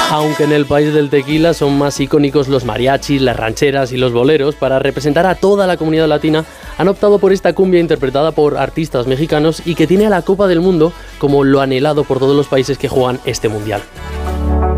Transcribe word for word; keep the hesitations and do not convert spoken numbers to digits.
Aunque en el país del tequila son más icónicos los mariachis, las rancheras y los boleros, para representar a toda la comunidad latina han optado por esta cumbia interpretada por artistas mexicanos y que tiene a la Copa del Mundo como lo anhelado por todos los países que juegan este mundial.